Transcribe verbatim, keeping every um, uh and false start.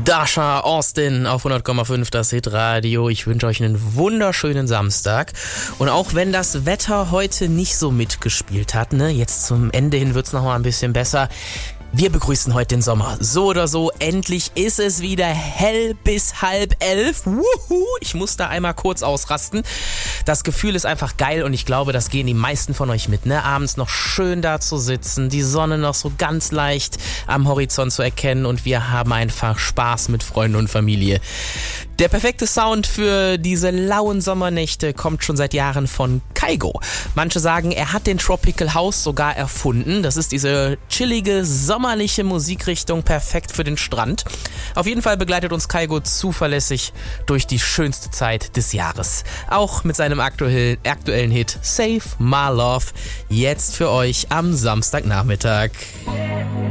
Dasha Austin auf hundert Komma fünf, das Hitradio. Ich wünsche euch einen wunderschönen Samstag. Und auch wenn das Wetter heute nicht so mitgespielt hat, ne, jetzt zum Ende hin wird's noch mal ein bisschen besser. Wir begrüßen heute den Sommer. So oder so, endlich ist es wieder hell bis halb elf. Wuhu! Ich muss da einmal kurz ausrasten. Das Gefühl ist einfach geil und ich glaube, das gehen die meisten von euch mit, ne? Abends noch schön da zu sitzen, die Sonne noch so ganz leicht am Horizont zu erkennen und wir haben einfach Spaß mit Freunden und Familie. Der perfekte Sound für diese lauen Sommernächte kommt schon seit Jahren von Kygo. Manche sagen, er hat den Tropical House sogar erfunden. Das ist diese chillige, sommerliche Musikrichtung, perfekt für den Strand. Auf jeden Fall begleitet uns Kygo zuverlässig durch die schönste Zeit des Jahres. Auch mit seinem aktuell, aktuellen Hit Save My Love. Jetzt für euch am Samstagnachmittag.